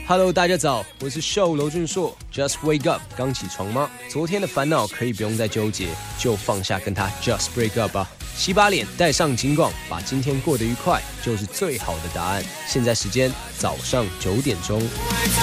Hello， 大家早，我是秀娄俊硕。Just wake up， 刚起床吗？昨天的烦恼可以不用再纠结，就放下，跟他 Just break up 吧。洗把脸，戴上金光，把今天过得愉快，就是最好的答案。现在时间早上9点钟。